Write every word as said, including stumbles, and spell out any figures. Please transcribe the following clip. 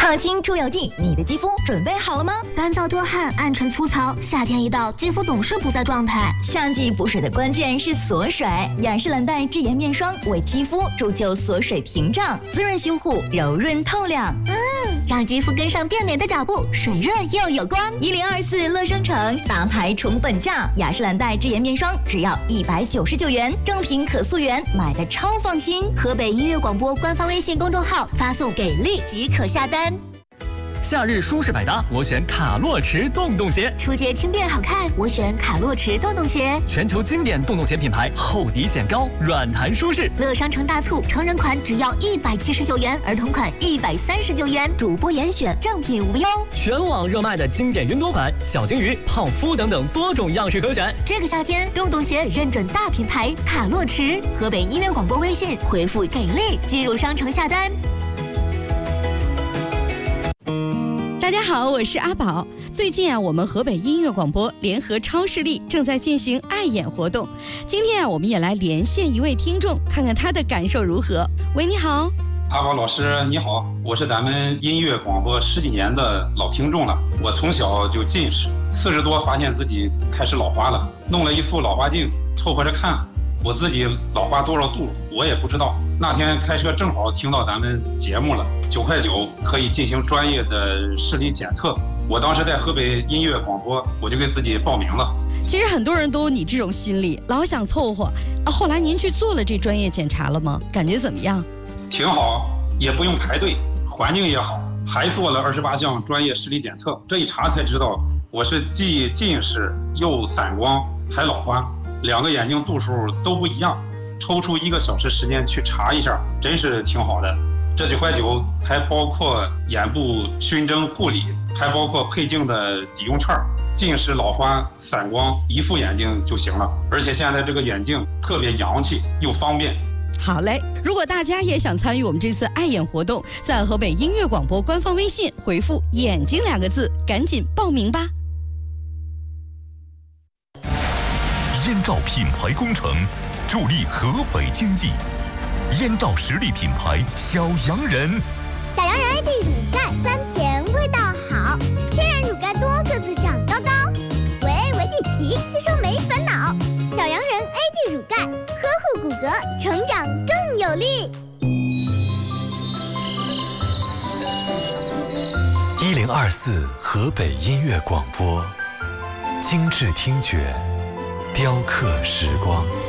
抗菌出油剂，你的肌肤准备好了吗？ 干燥多汗、暗沉粗糙，夏天一到，肌肤总是不在状态。 夏季补水的关键是锁水，雅诗兰黛智妍面霜为肌肤铸就锁水屏障，滋润修护，柔润透亮。 嗯，让肌肤跟上变美的脚步，水润又有光。 一零二四乐商城大牌宠粉价，雅诗兰黛智妍面霜只要一百九十九元，正品可溯源，买的超放心。 河北音乐广播官方微信公众号发送给力即可下单。 夏日舒适百搭，我选卡洛驰洞洞鞋。 出街轻便好看，我选卡洛驰洞洞鞋。 全球经典洞洞鞋品牌，厚底显高，软弹舒适。 乐商城大促，成人款只要一百七十九元，儿童款一百三十九元，主播严选，正品无忧。 全网热卖的经典云朵款、小金鱼、胖夫等等多种样式可选。 这个夏天，洞洞鞋认准大品牌卡洛驰。河北音乐广播微信回复给力，进入商城下单。 大家好，我是阿宝。最近啊，我们河北音乐广播联合超视力正在进行爱眼活动。今天啊，我们也来连线一位听众，看看他的感受如何。喂，你好。 阿宝老师你好，我是咱们音乐广播十几年的老听众了。我从小就近视，四十多发现自己开始老花了，弄了一副老花镜凑合着看。我自己老花多少度我也不知道。那天开车正好听到咱们节目了，九块九可以进行专业的视力检测。我当时在河北音乐广播，我就给自己报名了。 其实很多人都有你这种心理，老想凑合啊。后来您去做了这专业检查了吗？感觉怎么样？ 挺好，也不用排队，环境也好，还做了二十八项专业视力检测。这一查才知道，我是既近视又散光还老花，两个眼睛度数都不一样。抽出一个小时时间去查一下，真是挺好的。这九块九还包括眼部熏蒸护理，还包括配镜的抵用券。近视、老花、散光，一副眼镜就行了。而且现在这个眼镜特别洋气又方便。 好嘞，如果大家也想参与我们这次爱眼活动，在河北音乐广播官方微信回复“眼睛”两个字，赶紧报名吧。 燕赵品牌工程助力河北经济，燕赵实力品牌小洋人。 小洋人 A D 乳钙酸甜味道好，天然乳钙多个子长高高，维 A 维 D 齐吸收没烦恼。小洋人 A D 乳钙呵护骨骼，成长更有力。 一零二四河北音乐广播，精致听觉，雕刻时光。